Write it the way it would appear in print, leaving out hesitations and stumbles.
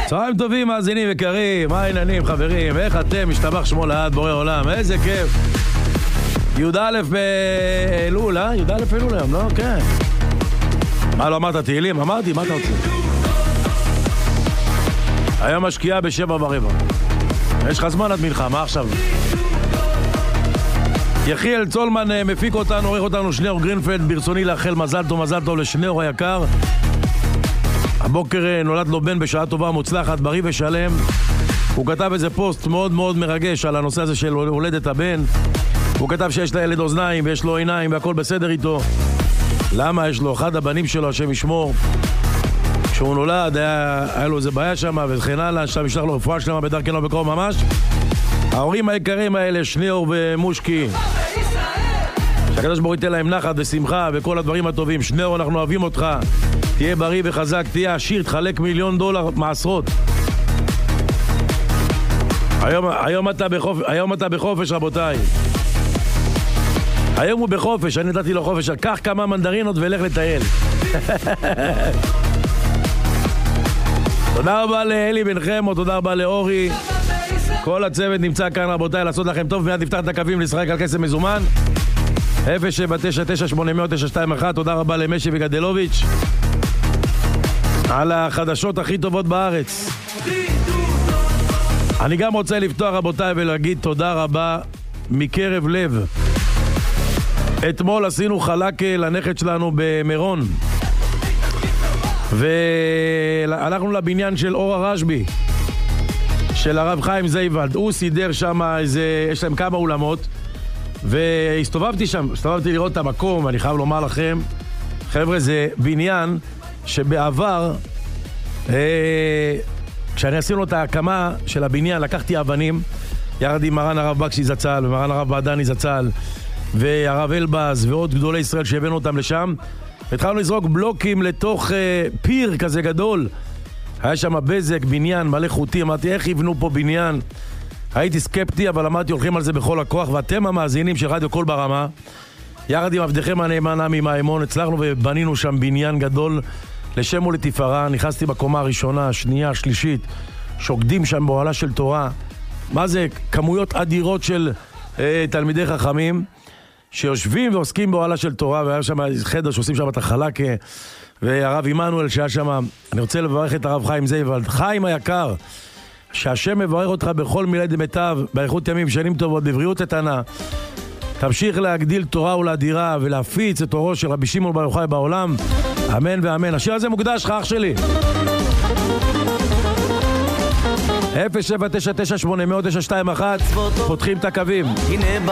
צהריים טובים, מאזינים יקרים, מה העניינים חברים? איך אתם? משתבח שמו לעד בורא עולם, איזה כיף. י"א באלול, י"א באלול היום, לא? כן. מה לא אמרת תהילים? אמרתי, מה אתה רוצה? היום משקיעה ב7:15. יש לך זמן עד מנחה, מה עכשיו? יחיאל צולמן מפיק אותנו, עורך אותנו שניאור גרינפלד. ברצוני לאחל מזל טוב לשניאור היקר. הבוקר נולד לו בן בשעה טובה, מוצלחת, בריא ושלם. הוא כתב איזה פוסט מאוד מאוד מרגש על הנושא הזה של הולדת הבן. הוא כתב שיש לילד אוזניים ויש לו עיניים והכל בסדר איתו. למה? יש לו אחד הבנים שלו, השם ישמור, כשהוא נולד היה לו איזה בעיה שם וכן הלאה, שם ישלח לו רפואה שלמה בדרכנו בקרוב ממש. ההורים היקרים האלה, שניאור ומושקי, שהקדוש ברוך הוא ייתן להם נחת ושמחה וכל הדברים הטובים. שניאור, אנחנו אוהבים אותך, תהיה בריא וחזק, תהיה עשיר, תחלק $1,000,000 מעשרות. היום אתה בחופש רבותיי, היום הוא בחופש, אני נתתי לו חופש, קח כמה מנדרינות ולך לטייל. תודה רבה לאלי בן חמו, תודה רבה לאורי, כל הצוות נמצא כאן רבותיי לעשות לכם טוב. מיד נפתח את הקווים לשחק על כסף מזומן 07998000921. תודה רבה למשי וגדלוביץ' על החדשות הכי טובות בארץ. אני גם רוצה לפתוח רבותיי ולהגיד תודה רבה מקרב לב. אתמול עשינו חלק לנכד שלנו במירון, והלכנו לבניין של אור הרשבי של הרב חיים זייבלד. הוא סידר שם איזה, יש להם כמה אולמות, והסתובבתי שם, הסתובבתי לראות את המקום. ואני חייב לומר לכם חבר'ה, זה בניין שבעבר כשאני עשינו את ההקמה של הבניין, לקחתי אבנים יחד עם מרן הרב בקשי זצ"ל ומרן הרב בעדני זצ"ל והרב אלבז ועוד גדולי ישראל שהבאנו אותם לשם, התחלנו לזרוק בלוקים לתוך פיר כזה גדול. היה שם בזק, בניין מלא חוטים. אמרתי, איך יבנו פה בניין? הייתי סקפטי, אבל אמרתי, הולכים על זה בכל הכוח. ואתם המאזינים של רדיו קול ברמה, יחד עם עבדכם הנאמן עמי מהאמון, הצלחנו ובנינו שם בניין גדול לשם ולתפארה. נכנסתי בקומה הראשונה, השנייה, השלישית, שוקדים שם באוהלה של תורה. מה זה? כמויות אדירות של תלמידי חכמים שיושבים ועוסקים באוהלה של תורה, והיה שם חדר שעושים שם את החלק, והרב עמנואל שהיה שם. אני רוצה לברך את הרב חיים זייבלד. חיים היקר, שהשם מברך אותך בכל מילי דמיטב, באריכות ימים, שנים טובות, בבריאות איתנה. תמשיך להגדיל תורה ולאדירה ולהפיץ את אורו של רבי שמעון בר יוחאי בעולם, אמן ואמן. השיר הזה מוקדש לך אח שלי. 07998000921 פותחים את הקווים.